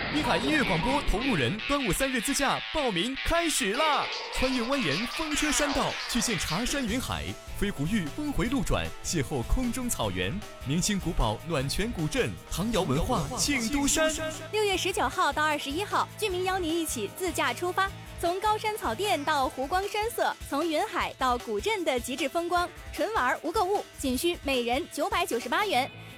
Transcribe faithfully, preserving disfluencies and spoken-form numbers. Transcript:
滨海音乐广播同路人端午三日自驾报名开始啦！穿越蜿蜒风车山道，去见茶山云海，飞狐峪峰回路转，邂逅空中草原，明清古堡暖泉古镇，唐窑文化庆都山。 六月十九号到二十一号，居民邀您一起自驾出发，从高山草甸到湖光山色，从云海到古镇的极致风光，纯玩无购物，仅需每人九百九十八元。